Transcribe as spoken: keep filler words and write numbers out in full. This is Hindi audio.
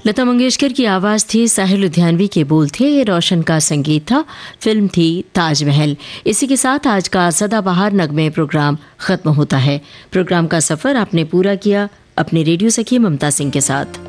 लता मंगेशकर की आवाज़ थी, साहिर लुधियानवी के बोल थे, रोशन का संगीत था, फिल्म थी ताजमहल। इसी के साथ आज का सदाबहार नगमे प्रोग्राम ख़त्म होता है। प्रोग्राम का सफ़र आपने पूरा किया अपने रेडियो सखी ममता सिंह के साथ।